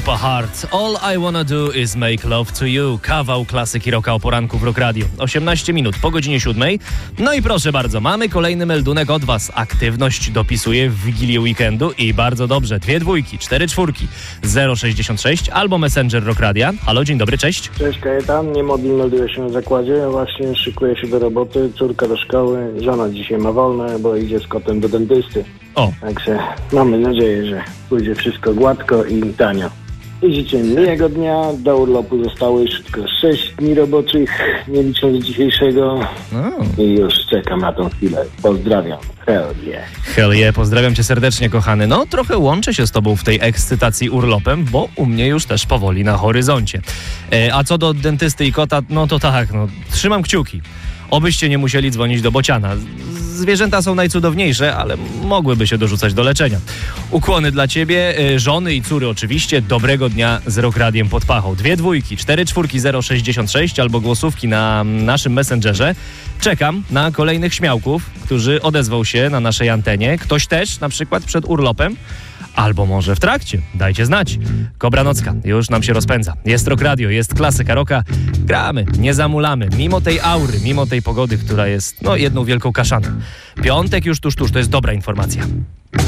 Grupa Heart. All I Wanna Do Is Make Love To You. Kawał klasyki rocka o poranku w Rock Radio. 18 minut po godzinie 7. No i proszę bardzo, mamy kolejny meldunek od Was. Aktywność dopisuje w Wigilię weekendu i bardzo dobrze. 2 dwójki, 4 czwórki, 066 albo Messenger Rock Radia. Halo, dzień dobry, cześć. Cześć, Kajetan. Niemobil melduje się na zakładzie. Ja właśnie szykuję się do roboty, córka do szkoły. Żona dzisiaj ma wolne, bo idzie z kotem do dentysty. O. Także mamy nadzieję, że pójdzie wszystko gładko i tanio. I życzę miłego dnia. Do urlopu zostało już tylko 6 dni roboczych, nie licząc dzisiejszego. I już czekam na tą chwilę. Pozdrawiam. Hell yeah. Hell yeah, pozdrawiam Cię serdecznie, kochany. No, trochę łączę się z Tobą w tej ekscytacji urlopem, bo u mnie już też powoli na horyzoncie. A co do dentysty i kota, no to tak, trzymam kciuki. Obyście nie musieli dzwonić do bociana. Zwierzęta są najcudowniejsze, ale mogłyby się dorzucać do leczenia. Ukłony dla Ciebie, żony i córy oczywiście. Dobrego dnia z Rock Radiem pod pachą. 2 dwójki, 4 czwórki, 066 albo głosówki na naszym Messengerze. Czekam na kolejnych śmiałków, którzy odezwą się na naszej antenie. Ktoś też, na przykład przed urlopem, albo może w trakcie. Dajcie znać. Kobra Nocka już nam się rozpędza. Jest Rock Radio, jest klasyka rocka. Gramy, nie zamulamy. Mimo tej aury, mimo tej pogody, która jest jedną wielką kaszaną. Piątek już tuż, to jest dobra informacja.